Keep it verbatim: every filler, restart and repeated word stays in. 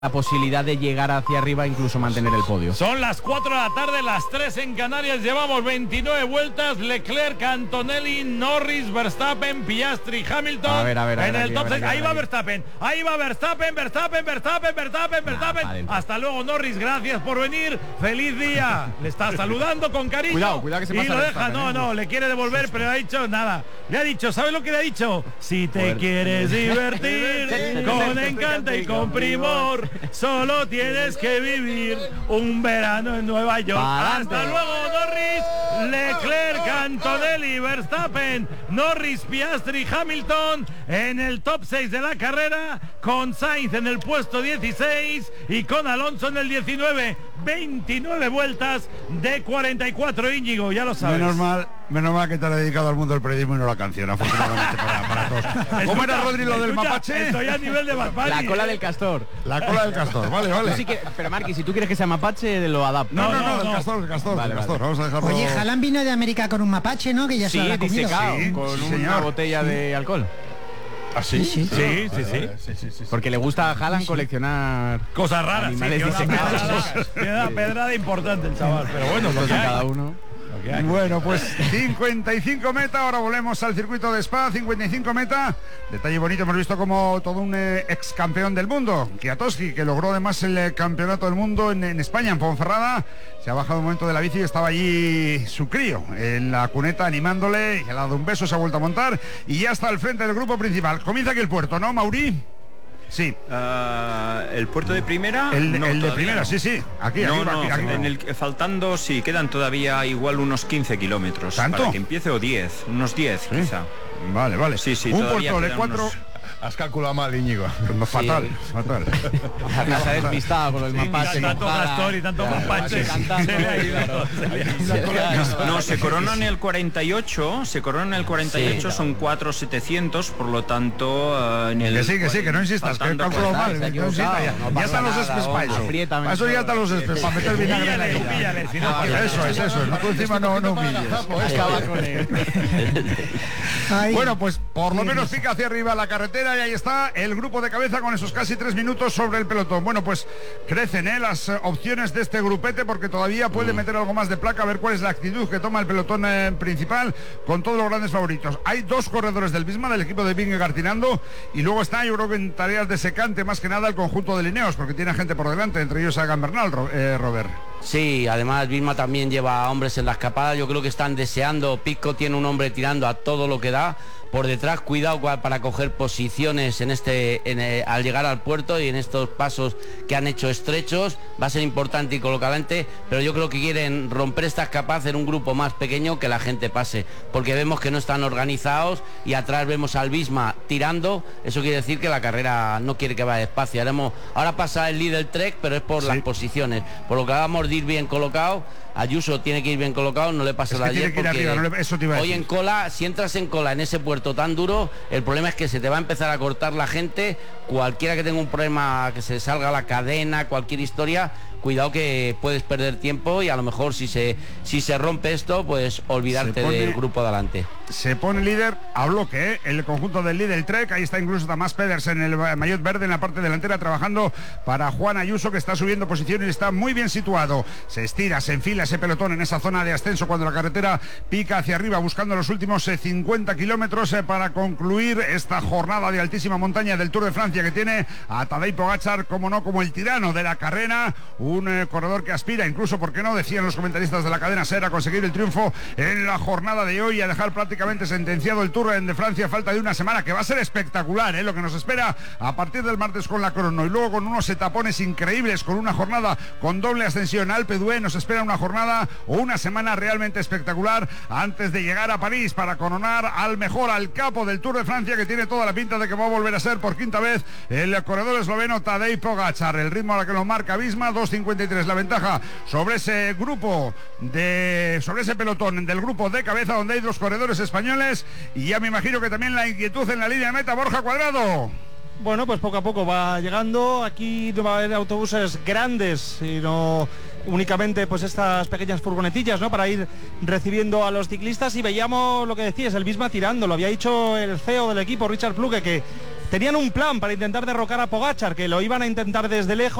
la posibilidad de llegar hacia arriba e incluso mantener el podio. Son las cuatro de la tarde, las tres en Canarias, llevamos veintinueve vueltas, Leclerc, Antonelli, Norris, Verstappen, Piastri, Hamilton. A ver, a ver, a ver, en el aquí, top a ver, seis, aquí, ahí va aquí. Verstappen, ahí va Verstappen, Verstappen, Verstappen, Verstappen, Verstappen. adentro. Hasta luego, Norris, gracias por venir, feliz día. Le está saludando con cariño. Cuidado, cuidado que se y pasa lo deja, Verstappen, no, ¿eh? no, le quiere devolver, pero ha dicho nada. Le ha dicho, ¿sabes lo que le ha dicho? Si te Joder. quieres divertir con encanto y con primor, solo tienes que vivir un verano en Nueva York. Pa'lante. Hasta luego, Norris, Leclerc, Antonelli, Verstappen, Norris, Piastri, Hamilton en el top seis de la carrera, con Sainz en el puesto dieciséis y con Alonso en el diecinueve. veintinueve vueltas de cuarenta y cuatro, Íñigo, ya lo sabes. Menos mal, menos mal que te has dedicado al mundo del periodismo y no la canción, afortunadamente para, para todos. ¿Cómo era, Rodri, lo del Escucha, mapache? Estoy a nivel de Bad Bunny, La cola ¿eh? del castor. La cola del castor, vale, vale. Tú sí que- pero Marqui, si tú quieres que sea mapache, lo adapto. No, no, no, no, del no. castor, del castor, Vale, del vale. castor. Vamos a dejarlo. Oye, Haaland vino de América con un mapache, ¿no? Que ya se Sí, lo ha comido. disecado, Sí, con sí, una señor. botella de alcohol. ¿Ah, sí? Sí, Sí, sí, sí. sí, sí, sí. Porque le gusta a Haaland coleccionar Cosas raras, sí, animales tiene una disecados. pedrada, tiene una pedrada importante el chaval, pero bueno, lo Fotos que de hay. cada uno. Lo que hay. Bueno, pues cincuenta y cinco meta, ahora volvemos al circuito de Spa, cincuenta y cinco meta. Detalle bonito, hemos visto como todo un eh, ex campeón del mundo, Kwiatkowski, que logró además el eh, campeonato del mundo en, en España, en Ponferrada. Se ha bajado un momento de la bici y estaba allí su crío en la cuneta animándole, y le ha dado un beso, se ha vuelto a montar y ya está al frente del grupo principal. Comienza aquí el puerto, ¿no, Mauri? Sí. Ah, el puerto de primera. El, no, el de todavía primera, no. sí, sí. Aquí, No, aquí, no, aquí, aquí. en el, faltando, sí, quedan todavía igual unos quince kilómetros. ¿Tanto? Para que empiece, o diez, unos diez ¿Sí? quizá. Vale, vale. Sí, sí, un todavía puerto de quedan cuatro. unos- Has calculado mal, Íñigo. Fatal, fatal. La casa despistado con el mapache. Tanto con Haaland. castor y tanto mapache. Cantando, Se le ha ido, se le ha ido. No, se corona en el cuarenta y ocho, se corona en el cuarenta y ocho, Sí. son cuatro setecientos, por lo tanto, eh, en el... Que sí, que sí, que no insistas, que he faltando calculado mal. se ha que no insistas, equivocado, ya, no ya pasa están los nada, espes para eso. apriétame Para eso ya están los espes, para meter vinagre en la Píllale, herida. píllale, si no, Ah, eso es, eso es. Tú encima no, no humilles. Acaba con él. Ay, Bueno, pues por lo qué menos risa. pica hacia arriba la carretera y ahí está el grupo de cabeza con esos casi tres minutos sobre el pelotón. Bueno, pues crecen ¿eh? las eh, opciones de este grupete porque todavía puede meter algo más de placa, a ver cuál es la actitud que toma el pelotón eh, principal con todos los grandes favoritos. Hay dos corredores del Visma, del equipo de Vingegaard tirando, y luego está, yo creo que en tareas de secante más que nada el conjunto de Lineos, porque tiene gente por delante, entre ellos a Gambernal, Ro- eh, Robert. Sí, además Vilma también lleva hombres en la escapada, yo creo que están deseando, Pisco tiene un hombre tirando a todo lo que da, por detrás cuidado cua- para coger posiciones en este, en el- al llegar al puerto y en estos pasos que han hecho estrechos, va a ser importante y colocadamente, pero yo creo que quieren romper esta escapada, hacer un grupo más pequeño que la gente pase, porque vemos que no están organizados y atrás vemos al Visma tirando, eso quiere decir que la carrera no quiere que vaya despacio, haremos, ahora pasa el líder Trek, pero es por Sí. las posiciones, por lo que vamos de ir bien colocado. Ayuso tiene que ir bien colocado, no le pasa Es la que tiene ayer que ir porque arriba, no le- eso te iba a hoy decir. en cola, si entras en cola en ese puerto tan duro, el problema es que se te va a empezar a cortar la gente, cualquiera que tenga un problema, que se salga la cadena, cualquier historia, cuidado que puedes perder tiempo y a lo mejor si se si se rompe esto, pues olvidarte Se pone- del grupo delante. Se pone líder a bloque, ¿eh? El conjunto del líder Trek, ahí está incluso Tomás Pedersen, el maillot verde en la parte delantera, trabajando para Juan Ayuso, que está subiendo posiciones y está muy bien situado. Se estira, se enfila ese pelotón en esa zona de ascenso cuando la carretera pica hacia arriba, buscando los últimos eh, cincuenta kilómetros eh, para concluir esta jornada de altísima montaña del Tour de Francia, que tiene a Tadej Pogačar, como no, como el tirano de la carrera, un eh, corredor que aspira, incluso, ¿por qué no?, decían los comentaristas de la cadena SER, a conseguir el triunfo en la jornada de hoy y a dejar prácticamente sentenciado el Tour de Francia a falta de una semana, que va a ser espectacular, ¿eh? Lo que nos espera a partir del martes con la crono y luego con unos etapones increíbles, con una jornada con doble ascensión a Alpe d'Huez. Nos espera una jornada o una semana realmente espectacular antes de llegar a París para coronar al mejor, al capo del Tour de Francia, que tiene toda la pinta de que va a volver a ser por quinta vez el corredor esloveno Tadej Pogačar. El ritmo a la que lo marca Visma, dos cincuenta y tres la ventaja sobre ese grupo de sobre ese pelotón del grupo de cabeza, donde hay dos corredores españoles, y ya me imagino que también la inquietud en la línea de meta. Borja Cuadrado. Bueno, pues poco a poco va llegando. Aquí no va a haber autobuses grandes, sino únicamente pues estas pequeñas furgonetillas, ¿no?, para ir recibiendo a los ciclistas. Y veíamos lo que decías, el Visma tirando. Lo había dicho el C E O del equipo, Richard Plugge, que tenían un plan para intentar derrocar a Pogačar, que lo iban a intentar desde lejos.